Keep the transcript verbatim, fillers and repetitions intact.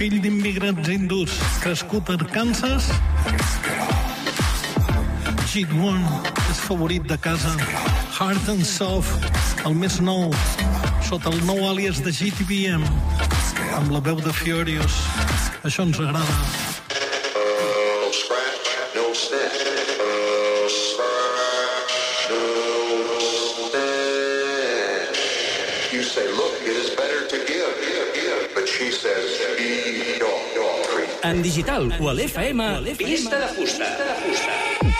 fill d'immigrants hindús, crescut a Arkansas. Jeet Won és favorit de casa. Hard and Soft, el més nou, sota el nou àlies de G T B M, amb la veu de Furious. Això ens agrada. No scratch, no snitch. No scratch, no snitch. You say, look, it is better to give, give, give. But she says, be dog, dog. En digital o a l'F M, Pista de Fusta.